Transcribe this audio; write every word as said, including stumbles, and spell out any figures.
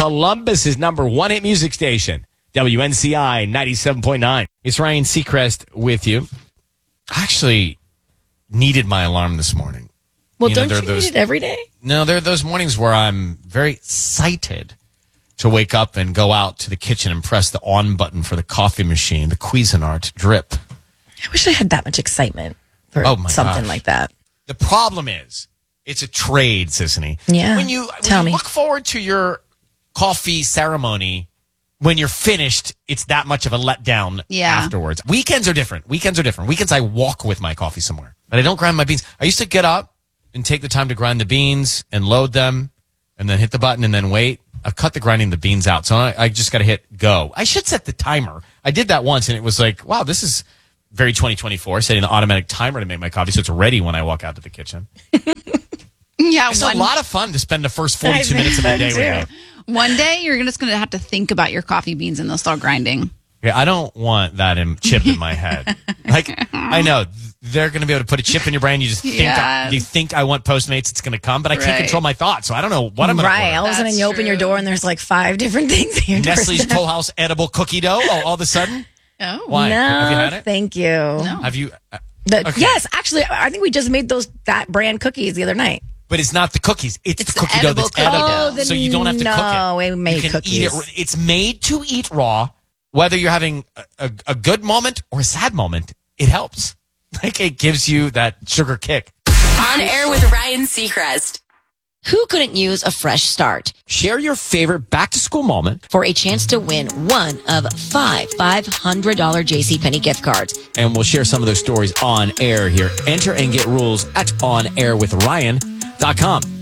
Columbus's number one hit music station, W N C I ninety-seven point nine. It's Ryan Seacrest with you. I actually needed my alarm this morning. Well, you know, don't you those, need it every day? No, there are those mornings where I'm very excited to wake up and go out to the kitchen and press the on button for the coffee machine, the Cuisinart drip. I wish I had that much excitement for Oh my something gosh. like that. The problem is, it's a trade, Sissany. Yeah. When you, Tell when you me. look forward to your coffee ceremony, when you're finished, it's that much of a letdown Yeah. afterwards. Weekends are different. Weekends are different. Weekends, I walk with my coffee somewhere, but I don't grind my beans. I used to get up and take the time to grind the beans and load them and then hit the button and then wait. I've cut the grinding the beans out, so I, I just got to hit go. I should set the timer. I did that once, and it was like, wow, this is very twenty twenty-four, setting the automatic timer to make my coffee so it's ready when I walk out to the kitchen. Yeah, It's one, a lot of fun to spend the first forty-two I minutes of the day bet with too. you. one day you're just going to have to think about your coffee beans and they'll start grinding. Yeah, I don't want that in, chip in my head. Like, I know they're going to be able to put a chip in your brain. You just think Yeah. you think I want Postmates, it's going to come, but I can't Right. control my thoughts, so I don't know what I'm going Right. to All order. of a sudden That's you open your true. door and there's like five different things at your Nestle's doorstep. Toll House edible cookie dough. Oh, all of a sudden, Oh. why? No, Have you had it? thank you. No. Have you? Uh, The- Okay. Yes, actually, I think we just made those that brand cookies the other night. But it's not the cookies. It's, It's the cookie the dough that's edible cookie edible. dough. Oh, so you don't have to cook it. no, we made you can eat it. cookies. It's made to eat raw. Whether you're having a, a, a good moment or a sad moment, it helps. Like, it gives you that sugar kick. On Air with Ryan Seacrest. Who couldn't use a fresh start? Share your favorite back-to-school moment, For a chance to win one of five five hundred dollars JCPenney gift cards. and we'll share some of those stories on air here. Enter and get rules at on air with ryan dot com.